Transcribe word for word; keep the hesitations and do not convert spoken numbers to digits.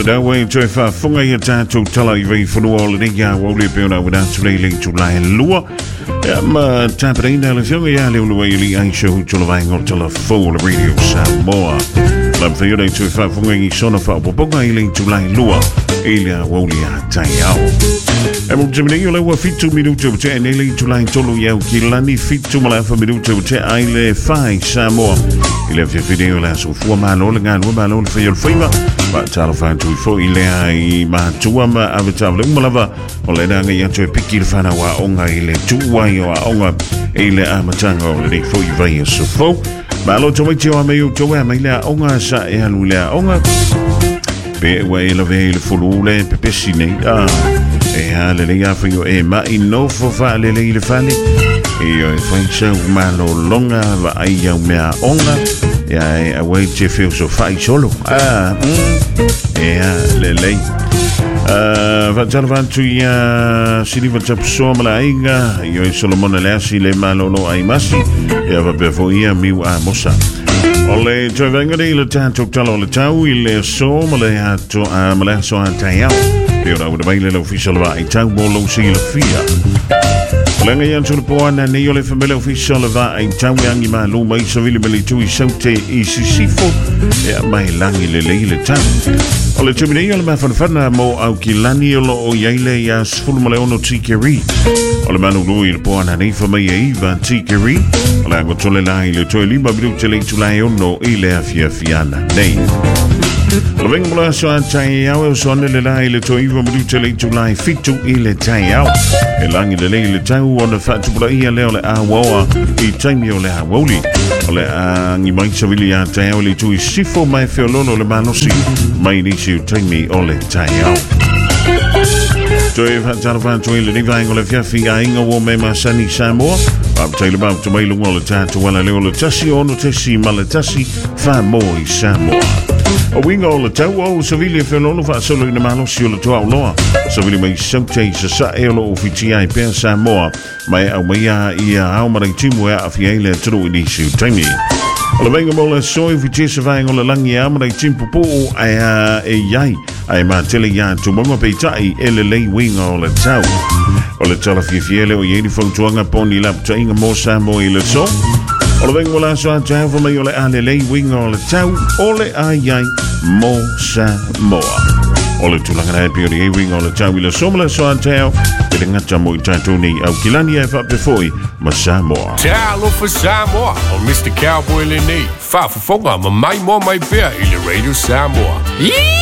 le dawe toi fa funga ia tātou tala I vei whanua o le neia wau le peona wina tulei le tulai lua. Ia ma tāpereina le whionga ia le ulua I li aisha hutula vai ngotala fau le radio Samoa. Lam whiona I toi fa funga I sona fa upoponga I le tulai lua. Ilia wau li a tai au. E mo temene o le ua fitu minuta o te ene le tulai tolu iau ki lani fitu malafa minuta o te ai le whai Samoa. I le whiawhine o le aso fua malo le ngā lua malo le whio le whaima. Ma talo whantu I fo I le ai mātua ma awetau le umalava o le nanga I atu e piki le whana wa onga I le tuwai o a onga I le amatanga o le nei fo I vai a so fo. Ma alo to maiti o a mei o to wea mai le a onga sa e alu le a onga. Pe e wa e la vei le fulu le pepesi nei. Ah, e ha le le a whaio e ma I no fo wha le le I le whane. E o e whaisau malo longa wa ai au mea onga. Ya e away te feo so fai solo. Ah, mm. E a le lei. Uh, Vatala vantu ia sini vatap so mala inga. Yo e Solomona le asi le malolo ai masi. E a vapefo ia miu a mosa. O le toi vengani le tātou talo le tau I le so male ato a male so a tai au. E ora ura baile le official va I tau bolo si le fia. Lenga ia tūna poana nei o le whamele official va ai taui angi ma lo mai sa vili mele tui saute I sisifo e a mai langi le leile tau. O le tumi nei o le mawhanawhana mo au ki lani o lo o iaile ia sfulu male ono tikeri. O le manu lui le poana nei whamai e iwa tikeri. O le ango tole lai le toi lima biru te leitu lai ono I le afia fiana nei. O le venga mula so a tai au e so ane le lai le toi iwa biru te leitu lai fitu I le tai au. E langi le leile tau ona whatupula ia leo le awaoa I taimi o le awauli. O le angi mai savili a tai au le tui sifo mai whiololo le manosi mai nisi o taimi o le tai au. Toi whatara whantua le nivaingo le whiawhi a inga wo me masani Samoa. Pam taile mau tu mai lungo le tātu wala leo le tasi ono tesi ma le tasi wha mo I Samoa. O winga o le tau o savili e whiololo wha solo I na manosi o le tua uloa. Savili mai saute I sa sa e olo o fiti ai pēr Samoa mai au mai a I a au marai timu e a fia ile turu I nisi o taimi. O le venga mo le soi fiti sa vai o le langi a marai timpu po o ai a e iai ai ma tele ia tu monga peitai e le lei winga o le tau. O le tala fia fiele o ieni fautuanga poni lapta inga mo Samoa I le so. O le venga mo la so a tau fa mai o le a le lei winga o le tau o le a iai mo Samoa. O le tulanga na epi o le ewing o le tau I le somala so a tau e le ngata mo I tātou nei au kilani e whapefoi ma Samoa. Te alofa Samoa o Mister Cowboy le nei. Whaafafonga ma mai mo mai pēr I le Radio Samoa.